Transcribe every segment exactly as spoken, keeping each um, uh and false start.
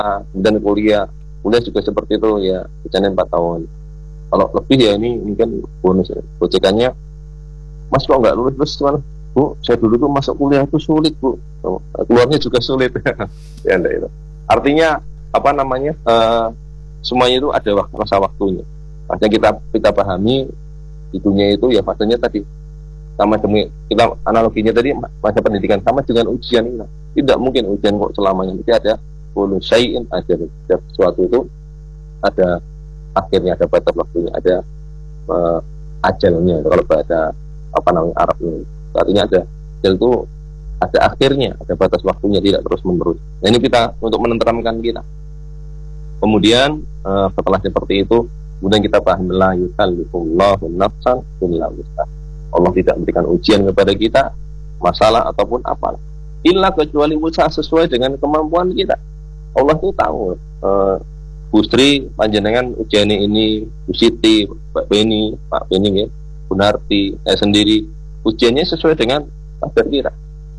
kemudian kuliah, kuliah juga seperti itu ya, biasanya empat tahun. Kalau lebih ya ini mungkin bonus ya. Gojekannya, Mas kok nggak lulus terus gimana? Bu, saya dulu tuh masuk kuliah itu sulit bu, keluarnya juga sulit. Ya enggak itu. Artinya apa namanya? Uh, semuanya itu ada waktu, masa waktunya. Makanya kita kita pahami di dunia itu ya fasenya tadi sama demi kita analoginya tadi masa pendidikan sama dengan ujian ini. Tidak mungkin ujian kok selamanya, mesti ada kullu syai'in ajal. Sesuatu itu ada akhirnya, ada batas waktunya, ada uh, ajalnya. Kalau bahasa apa namanya Arab ini, artinya ada ajal itu ada akhirnya, ada batas waktunya, tidak terus menerus. Nah ini kita untuk menenteramkan kita. Kemudian uh, setelah seperti itu, kemudian kita paham la yukallifullahu nafsan illa wus'aha. Allah tidak memberikan ujian kepada kita, masalah ataupun apalah, illa kecuali usaha sesuai dengan kemampuan kita. Allah itu tahu. Uh, Bu Sri, panjenengan ujian ini, Bu Siti, Pak Beni, Pak Beni, ya, Bu Narti, saya sendiri, ujiannya sesuai dengan takdir kita.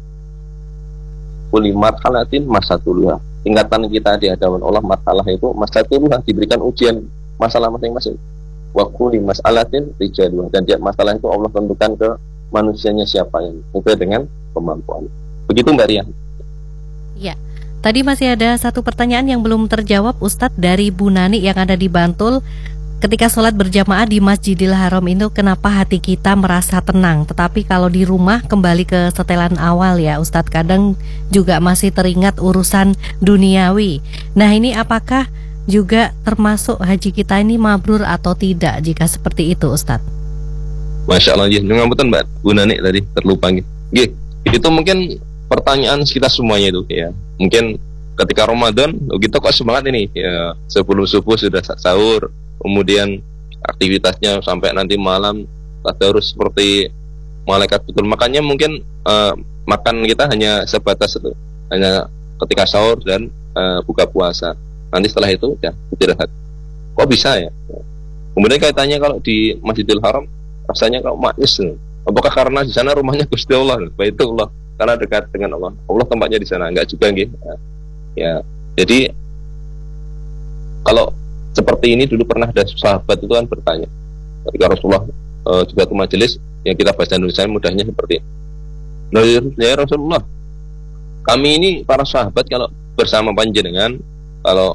Kuli marhalatin masatullah. Tingkatan kita di hadapan Allah, masalah itu masatullah, diberikan ujian masalah masing-masing. Wa kuli mas'alatin rijadullah. Dan dia masalah itu Allah tentukan ke manusianya siapa yang sesuai dengan kemampuan. Begitu Mbak Ria. Iya. Tadi masih ada satu pertanyaan yang belum terjawab Ustadz dari Bu Nani yang ada di Bantul. Ketika sholat berjamaah di Masjidil Haram itu kenapa hati kita merasa tenang, tetapi kalau di rumah kembali ke setelan awal ya Ustadz, kadang juga masih teringat urusan duniawi. Nah ini apakah juga termasuk haji kita ini mabrur atau tidak jika seperti itu Ustadz? Masya Allah, ya, ngapunten Mbak Bu Nani tadi terlupa gitu. Itu mungkin pertanyaan kita semuanya itu ya. Mungkin ketika Ramadan kita kok semangat ini ya, sebelum subuh sudah sahur, kemudian aktivitasnya sampai nanti malam tadarus seperti malaikat betul. Makanya mungkin uh, makan kita hanya sebatas itu, hanya ketika sahur dan uh, buka puasa. Nanti setelah itu ya istirahat. Kok bisa ya? Kemudian kaitannya kalau di Masjidil Haram rasanya kok manis. Apakah karena di sana rumahnya Gusti Allah, Baitullah, karena dekat dengan Allah. Allah tempatnya di sana, enggak juga nggih. Ya, jadi kalau seperti ini dulu pernah ada sahabat itu kan bertanya ketika Rasulullah uh, juga ke majelis yang kita bahasa Indonesia mudahnya seperti nah, ya Rasulullah, kami ini para sahabat kalau bersama panjenengan kalau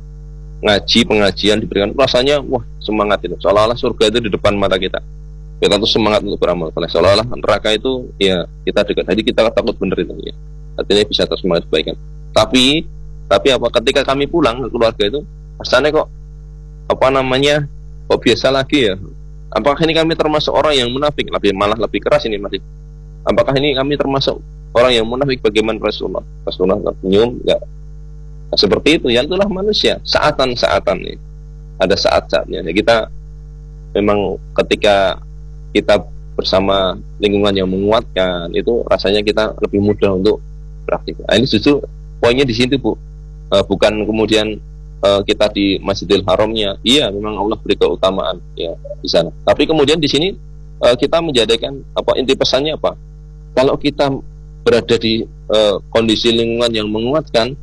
ngaji pengajian diberikan rasanya wah semangat itu, seolah-olah surga itu di depan mata kita. Kita tuh semangat untuk beramal saleh, seolah-olah neraka itu ya kita dekat. Jadi kita takut bener itu ya. Artinya bisa terus semangat kebaikan. Tapi tapi apa ketika kami pulang ke keluarga itu rasanya kok apa namanya kok biasa lagi ya. Apakah ini kami termasuk orang yang munafik? Lebih malah lebih keras ini masih. Apakah ini kami termasuk orang yang munafik bagaimana Rasulullah? Rasulullah senyum enggak. Nah, seperti itu ya, itulah manusia, saatan-saatan nih. Ada saat-saatnya. Ya, kita memang ketika kita bersama lingkungan yang menguatkan itu rasanya kita lebih mudah untuk praktik. Nah, ini justru poinnya di sini Bu. Uh, bukan kemudian uh, kita di Masjidil Haramnya, iya memang Allah beri keutamaan ya di sana. Tapi kemudian di sini uh, kita menjadikan apa inti pesannya apa? Kalau kita berada di uh, kondisi lingkungan yang menguatkan,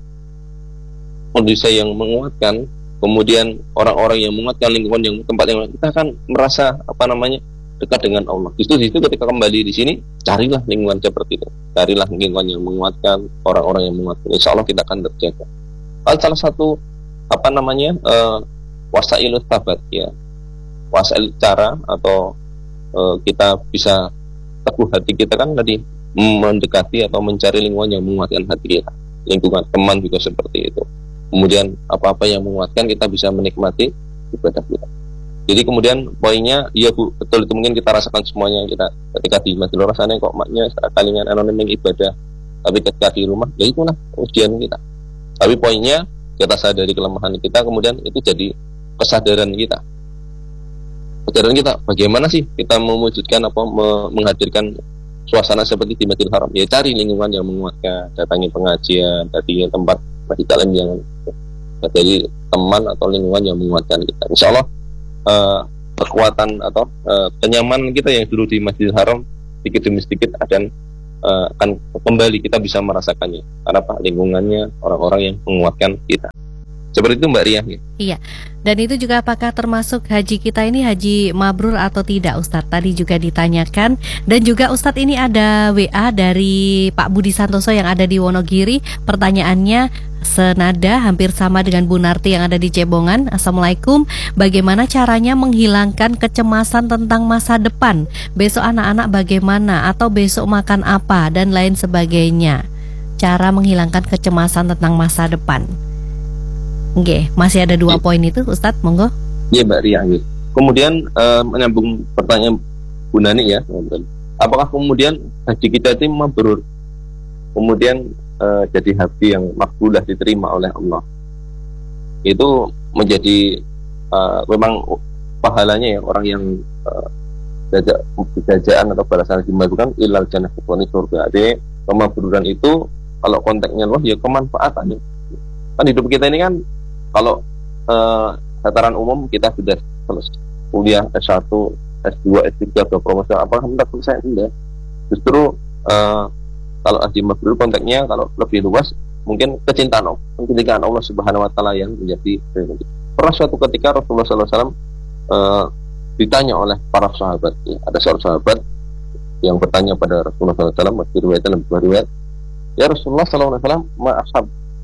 kondisi yang menguatkan, kemudian orang-orang yang menguatkan lingkungan yang tempat yang kita akan merasa apa namanya dekat dengan Allah. Justru di situ ketika kembali di sini carilah lingkungan seperti itu, carilah lingkungan yang menguatkan, orang-orang yang menguatkan. Insya Allah kita akan terjaga. Hal salah satu apa namanya uh, wasailut tabat ya, wasail cara atau uh, kita bisa teguh hati kita kan tadi mendekati atau mencari lingkungan yang menguatkan hati kita. Lingkungan teman juga seperti itu. Kemudian apa-apa yang menguatkan kita bisa menikmati ibadah kita. Jadi kemudian poinnya, iya Bu, betul itu mungkin kita rasakan semuanya kita ketika di Masjidil Haram rasanya kok maknya kalingan anonim ibadah, tapi ketika di rumah ya itulah ujian kita. Tapi poinnya kita sadari kelemahan kita, kemudian itu jadi kesadaran kita. Kesadaran kita bagaimana sih kita mewujudkan apa menghadirkan suasana seperti di Masjidil Haram? Ya cari lingkungan yang menguatkan, datangi pengajian, datangi tempat masjid taklim yang dari teman atau lingkungan yang menguatkan kita. Insya Allah Uh, kekuatan atau uh, kenyamanan kita yang dulu di Masjidil Haram sedikit demi sedikit akan uh, akan kembali kita bisa merasakannya karena apa lingkungannya orang-orang yang menguatkan kita. Seperti itu Mbak Ria. Iya. Dan itu juga apakah termasuk haji kita ini haji mabrur atau tidak Ustadz? Tadi juga ditanyakan. Dan juga Ustadz ini ada W A dari Pak Budi Santoso yang ada di Wonogiri. Pertanyaannya senada hampir sama dengan Bu Narti yang ada di Cebongan. Assalamualaikum. Bagaimana caranya menghilangkan kecemasan tentang masa depan? Besok anak-anak bagaimana? Atau besok makan apa? Dan lain sebagainya. Cara menghilangkan kecemasan tentang masa depan. Oke, masih ada dua ya. Poin itu, Ustadz, monggo. Iya, Mbak Ria. Ya. Kemudian uh, menyambung pertanyaan Bu Nani ya, apakah kemudian haji kita itu mabrur, kemudian uh, jadi haji yang makbulah diterima oleh Allah? Itu menjadi uh, memang pahalanya ya orang yang uh, jajaan atau balasan dimajukan ilal jannah keponi surga. Jadi kemabruran itu kalau konteksnya Allah ya kemanfaatan. Kan hidup kita ini kan kalau uh, dataran umum kita sudah selesai kuliah S satu, S dua, S tiga, atau promosi apa hendak selesai enggak. Justru uh, kalau haji mabrur konteksnya kalau lebih luas mungkin kecintaan Allah, kecintaan Allah Subhanahu wa taala yang menjadi prioritas. Pernah suatu ketika Rasulullah sallallahu alaihi wasallam uh, ditanya oleh para sahabat, ya, ada seorang sahabat yang bertanya pada Rasulullah sallallahu alaihi wasallam, riwayatnya lebih riwayat, ya Rasulullah sallallahu alaihi wasallam, ma ashab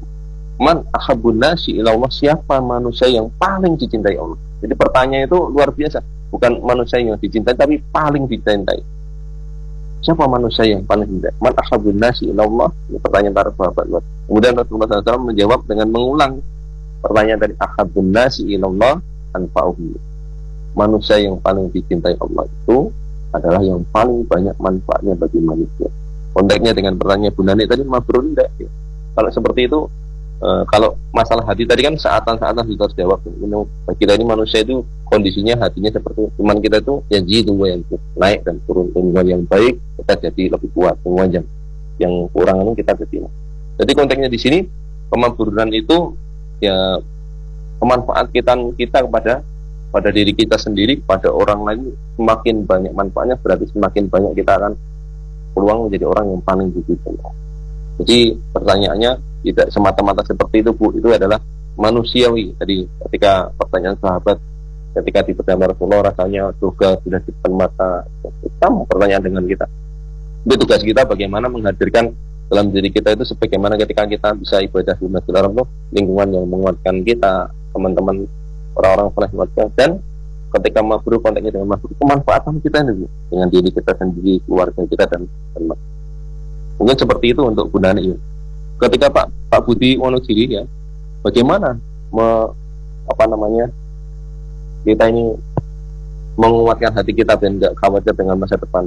man ahabun nasi ila Allah, siapa manusia yang paling dicintai Allah? Jadi pertanyaan itu luar biasa, bukan manusia yang dicintai tapi paling dicintai. Siapa manusia yang paling dicintai? Man ahabun nasi ila Allah. Ini pertanyaan para sahabat. Kemudian Rasulullah sallallahu alaihi wasallam menjawab dengan mengulang pertanyaan dari ahabun nasi ila Allah anfa'uhu. Manusia yang paling dicintai Allah itu adalah yang paling banyak manfaatnya bagi manusia. Konteksnya dengan pertanyaan Bu Nani tadi mabrur enggak ya? Kalau seperti itu, Uh, kalau masalah hati tadi kan saatan-saatan kita harus jawab. Kita ini manusia itu kondisinya hatinya seperti iman kita itu ya jitu yang naik dan turun. Iman yang baik kita jadi lebih kuat, iman yang yang kurang itu kita jadi. Jadi konteksnya di sini kemabruran itu ya kemanfaat kita kita kepada pada diri kita sendiri, pada orang lain semakin banyak manfaatnya berarti semakin banyak kita akan peluang menjadi orang yang paling dicintai. Jadi pertanyaannya tidak semata-mata seperti itu Bu, itu adalah manusiawi. Jadi ketika pertanyaan sahabat ketika di bersama Rasulullah rasanya surga sudah di depan mata, sama pertanyaan dengan kita. Itu tugas kita bagaimana menghadirkan dalam diri kita itu sebagaimana ketika kita bisa ibadah di Masjidil Haram, lingkungan yang menguatkan kita, teman-teman orang-orang soleh menguatkan, dan ketika mabrur konteksnya dengan mabrur kemanfaatan kita ini dengan diri kita sendiri, keluarga kita dan teman. Mungkin seperti itu untuk Bu Nani. Ketika Pak Pak Budi Wonogiri ya, bagaimana me, apa namanya kita ini menguatkan hati kita dan tidak khawatir dengan masa depan.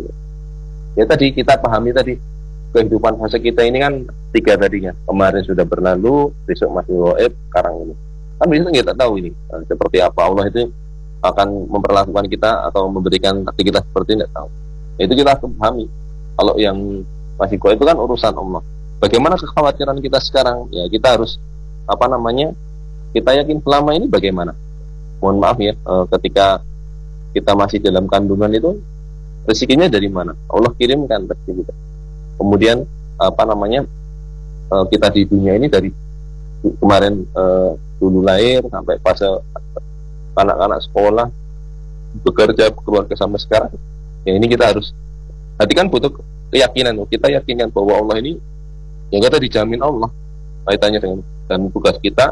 Ya tadi kita pahami tadi kehidupan fase kita ini kan tiga tadinya. Kemarin sudah berlalu, besok masih goib, sekarang ini. Kan bisa kita tahu ini nah, seperti apa Allah itu akan memperlakukan kita atau memberikan hati kita seperti ini, tidak tahu. Itu kita harus pahami. Kalau yang masih goib itu kan urusan Allah. Bagaimana kekhawatiran kita sekarang? Ya kita harus apa namanya? Kita yakin selama ini bagaimana? Mohon maaf ya, e, ketika kita masih dalam kandungan itu rezekinya dari mana? Allah kirimkan rezeki kita. Kemudian apa namanya? E, kita di dunia ini dari kemarin e, dulu lahir sampai fase anak-anak sekolah, bekerja, keluarga sampai sekarang. Ya ini kita harus. Tadi kan butuh keyakinan. Kita yakinkan bahwa Allah ini yang kita dijamin Allah kaitannya dengan dan tugas kita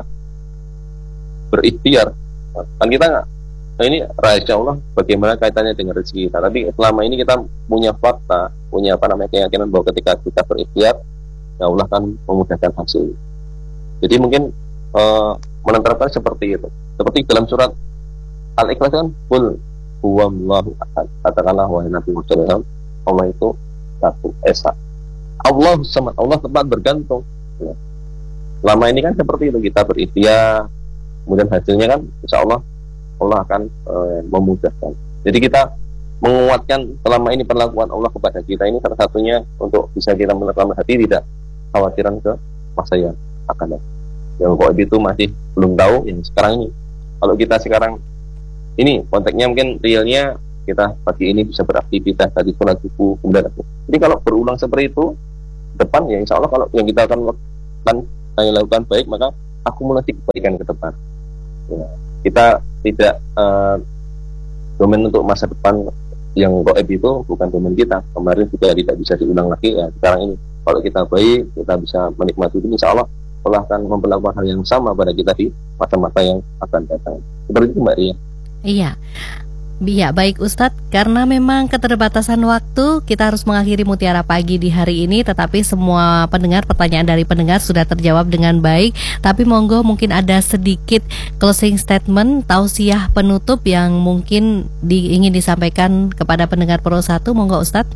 berikhtiar. Kan kita nggak, nah ini rahasia Allah bagaimana kaitannya dengan rezeki kita. Tapi selama ini kita punya fakta, punya apa namanya keyakinan bahwa ketika kita berikhtiar, ya Allah akan memudahkan hasil. Jadi mungkin uh, menentukan seperti itu. Seperti dalam surat Al-Ikhlas kan, Qul huwallahu ahad. Katakanlah wahai Nabi Muhammad, Allah itu satu esa. Allah samad, Allah tempat bergantung. Ya. Selama ini kan seperti itu, kita berikhtiar, kemudian hasilnya kan insya Allah Allah akan e, memudahkan. Jadi kita menguatkan selama ini perlakuan Allah kepada kita ini salah satunya untuk bisa kita melakukan hati tidak khawatiran ke masa yang akan datang. Yang kok itu masih belum tahu yang sekarang ini. Kalau kita sekarang ini konteksnya mungkin realnya kita pagi ini bisa beraktivitas tadi sholat subuh kemudian aku. Jadi kalau berulang seperti itu depan ya insya Allah kalau yang kita akan lakukan, yang lakukan baik maka akumulasi kebaikan ke depan. Ya, kita tidak uh, domain untuk masa depan yang goib itu bukan domain kita. Kemarin juga tidak bisa diulang lagi, ya sekarang ini kalau kita baik, kita bisa menikmati itu, insya Allah Allah akan memperlakukan hal yang sama pada kita di masa-masa yang akan datang. Seperti itu Mbak Ria. Iya. Iya, baik Ustadz, karena memang keterbatasan waktu, kita harus mengakhiri Mutiara Pagi di hari ini, tetapi semua pendengar, pertanyaan dari pendengar sudah terjawab dengan baik. Tapi monggo mungkin ada sedikit closing statement, tausiah penutup yang mungkin di, ingin disampaikan kepada pendengar Pro satu, monggo Ustadz.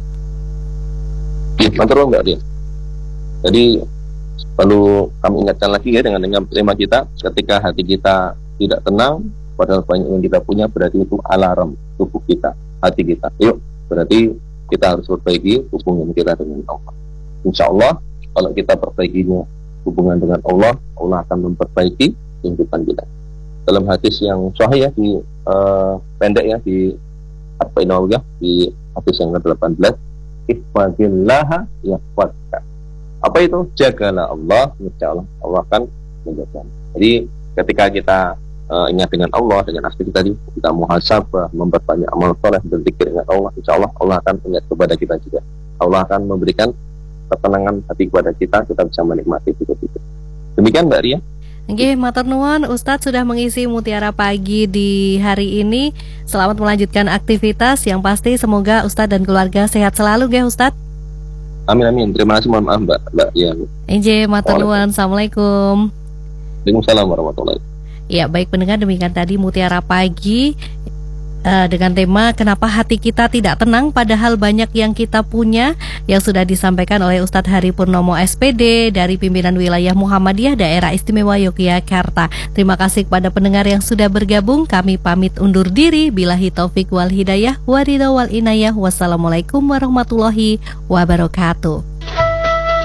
Ya, mantul Mbak Ria. Jadi perlu kami ingatkan lagi ya dengan dengan tema kita, ketika hati kita tidak tenang, padahal banyak yang kita punya, berarti itu alarm tubuh kita, hati kita. Yuk, berarti kita harus perbaiki hubungan kita dengan Allah. Insya Allah, kalau kita perbaikinya hubungan dengan Allah, Allah akan memperbaiki kehidupan kita. Dalam hadis yang sahih ya, di uh, pendek ya, di Arba'in Nawawiyah, di hadis yang ke delapan belas, ihfadillaha yahfadka. Apa itu? Jagalah Allah, insya Allah Allah akan menjaga. Jadi ketika kita Uh, ingat dengan Allah, dengan aspek tadi, kita muhasabah, memperbanyak amal soleh, berzikir dengan Allah, insya Allah Allah akan ingat kepada kita juga. Allah akan memberikan ketenangan hati kepada kita, kita bisa menikmati hidup itu. Demikian Mbak Ria. Nggih, matur nuwun Ustadz sudah mengisi Mutiara Pagi di hari ini. Selamat melanjutkan aktivitas, yang pasti semoga Ustadz dan keluarga sehat selalu nggih Ustadz. Amin amin. Terima kasih, mohon maaf Mbak. Mbak ya. Nggih, matur nuwun. Assalamualaikum. Waalaikumsalam warahmatullahi wabarakatuh. Ya, baik pendengar, demikian tadi Mutiara Pagi uh, dengan tema kenapa hati kita tidak tenang padahal banyak yang kita punya, yang sudah disampaikan oleh Ustadz Hari Purnomo S P D dari Pimpinan Wilayah Muhammadiyah Daerah Istimewa Yogyakarta. Terima kasih kepada pendengar yang sudah bergabung. Kami pamit undur diri. Billahi taufik wal hidayah, waridha wal inayah. Wassalamualaikum warahmatullahi wabarakatuh.